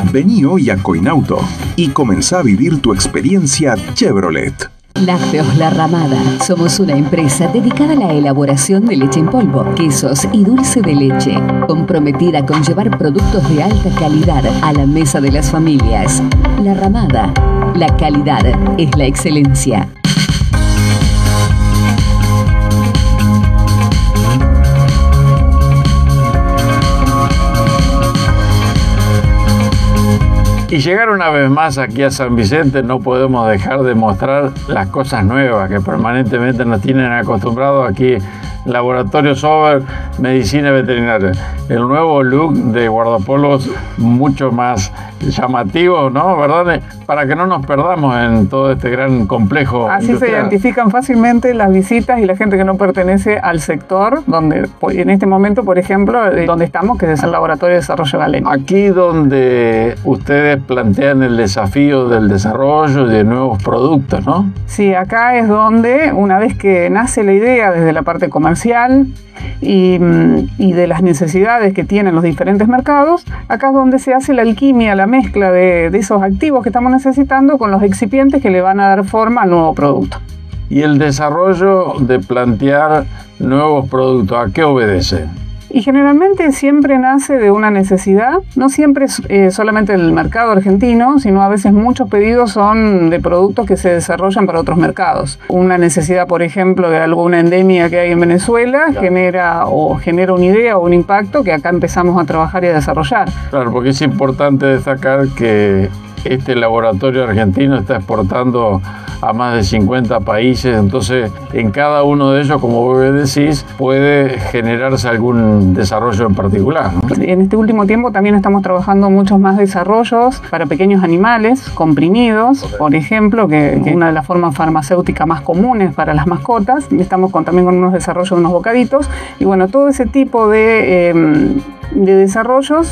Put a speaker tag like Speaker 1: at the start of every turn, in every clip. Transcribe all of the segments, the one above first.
Speaker 1: Vení hoy a Coinauto y comenzá a vivir tu experiencia Chevrolet.
Speaker 2: Lácteos La Ramada. Somos una empresa dedicada a la elaboración de leche en polvo, quesos y dulce de leche, comprometida con llevar productos de alta calidad a la mesa de las familias. La Ramada. La calidad es la excelencia.
Speaker 3: Y llegar una vez más aquí a San Vicente, no podemos dejar de mostrar las cosas nuevas que permanentemente nos tienen acostumbrados aquí. Laboratorio Sober, medicina veterinaria. El nuevo look de guardapolvos mucho más llamativo, ¿no? ¿Verdad? Para que no nos perdamos en todo este gran complejo
Speaker 4: Así
Speaker 3: industrial.
Speaker 4: se identifican fácilmente las visitas y la gente que no pertenece al sector, donde en este momento, por ejemplo, donde estamos, que es el Laboratorio de Desarrollo Galénico.
Speaker 3: Aquí donde ustedes plantean el desafío del desarrollo de nuevos productos, ¿no?
Speaker 4: Sí, acá es donde, una vez que nace la idea desde la parte comercial y de las necesidades que tienen los diferentes mercados, acá es donde se hace la alquimia, la mezcla de esos activos que estamos necesitando con los excipientes que le van a dar forma al nuevo producto.
Speaker 3: Y el desarrollo de plantear nuevos productos, ¿a qué obedece?
Speaker 4: Y generalmente siempre nace de una necesidad, no siempre es solamente del mercado argentino, sino a veces muchos pedidos son de productos que se desarrollan para otros mercados. Una necesidad, por ejemplo, de alguna endemia que hay en Venezuela, claro, genera una idea o un impacto que acá empezamos a trabajar y a desarrollar.
Speaker 3: Claro, porque es importante destacar que este laboratorio argentino está exportando a más de 50 países, entonces en cada uno de ellos, como vos decís, puede generarse algún desarrollo en particular, ¿no?
Speaker 4: En este último tiempo también estamos trabajando muchos más desarrollos para pequeños animales, comprimidos, por ejemplo, que es una de las formas farmacéuticas más comunes para las mascotas. Estamos también con unos desarrollos de unos bocaditos, y bueno, todo ese tipo de desarrollos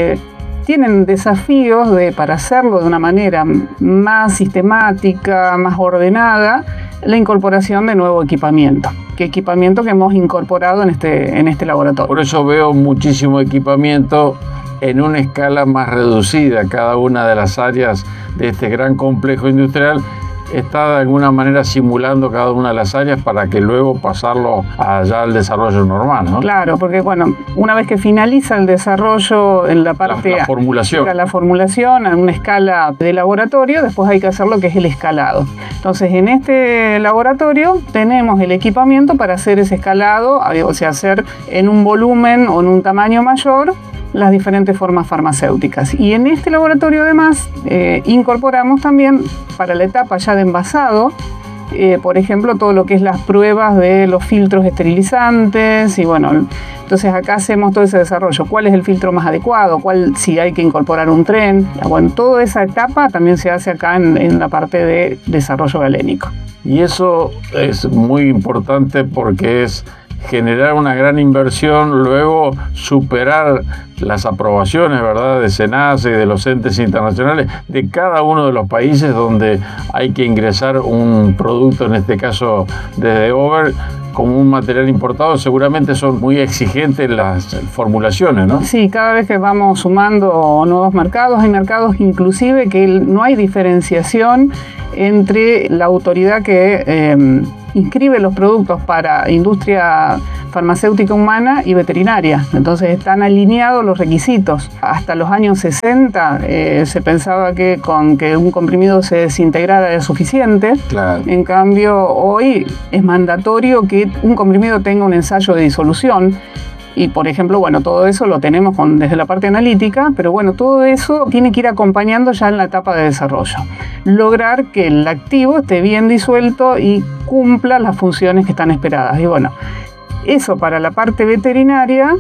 Speaker 4: tienen desafíos para hacerlo de una manera más sistemática, más ordenada, la incorporación de nuevo equipamiento. ¿Qué equipamiento que hemos incorporado en este laboratorio?
Speaker 3: Por eso veo muchísimo equipamiento en una escala más reducida. Cada una de las áreas de este gran complejo industrial está de alguna manera simulando cada una de las áreas para que luego pasarlo allá al desarrollo normal, ¿no?
Speaker 4: Claro, porque bueno, una vez que finaliza el desarrollo en la parte...
Speaker 3: La formulación.
Speaker 4: La formulación en una escala de laboratorio, después hay que hacer lo que es el escalado. Entonces, en este laboratorio tenemos el equipamiento para hacer ese escalado, o sea, hacer en un volumen o en un tamaño mayor las diferentes formas farmacéuticas. Y en este laboratorio además incorporamos también para la etapa ya de envasado, por ejemplo, todo lo que es las pruebas de los filtros esterilizantes y bueno, entonces acá hacemos todo ese desarrollo. ¿Cuál es el filtro más adecuado? Si hay que incorporar un tren. Bueno, toda esa etapa también se hace acá en la parte de desarrollo galénico.
Speaker 3: Y eso es muy importante porque es generar una gran inversión, luego superar las aprobaciones, ¿verdad?, de SENASA y de los entes internacionales de cada uno de los países donde hay que ingresar un producto, en este caso desde Over, como un material importado. Seguramente son muy exigentes las formulaciones, ¿no?
Speaker 4: Sí, cada vez que vamos sumando nuevos mercados, hay mercados inclusive que no hay diferenciación entre la autoridad que inscribe los productos para industria farmacéutica humana y veterinaria. Entonces están alineados los requisitos. Hasta los años 60 se pensaba que con que un comprimido se desintegrara era suficiente.
Speaker 3: Claro.
Speaker 4: En cambio, hoy es mandatorio que un comprimido tenga un ensayo de disolución. Y, por ejemplo, bueno, todo eso lo tenemos desde la parte analítica, pero bueno, todo eso tiene que ir acompañando ya en la etapa de desarrollo. Lograr que el activo esté bien disuelto y cumpla las funciones que están esperadas. Y bueno, eso para la parte veterinaria,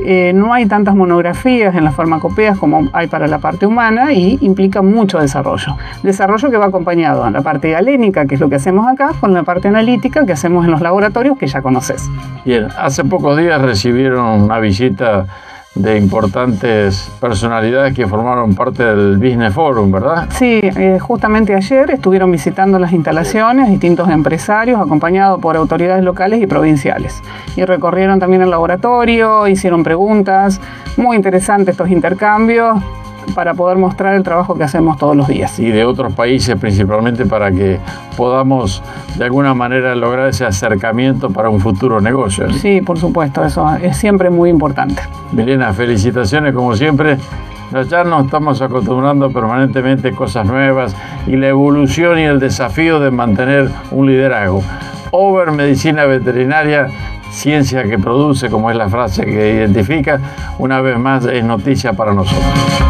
Speaker 4: no hay tantas monografías en las farmacopeas como hay para la parte humana y implica mucho desarrollo. Desarrollo que va acompañado en la parte galénica, que es lo que hacemos acá, con la parte analítica que hacemos en los laboratorios que ya conoces.
Speaker 3: Bien, hace pocos días recibieron una visita de importantes personalidades que formaron parte del Business Forum, ¿verdad?
Speaker 4: Sí, justamente ayer estuvieron visitando las instalaciones distintos empresarios acompañados por autoridades locales y provinciales. Y recorrieron también el laboratorio, hicieron preguntas, muy interesantes estos intercambios. para poder mostrar el trabajo que hacemos todos los días.
Speaker 3: Y de otros países principalmente, para que podamos de alguna manera lograr ese acercamiento para un futuro negocio.
Speaker 4: Sí, por supuesto, eso es siempre muy importante.
Speaker 3: Milena, felicitaciones como siempre. Ya nos estamos acostumbrando permanentemente a cosas nuevas y la evolución y el desafío de mantener un liderazgo. Over Medicina Veterinaria, ciencia que produce, como es la frase que identifica, una vez más es noticia para nosotros.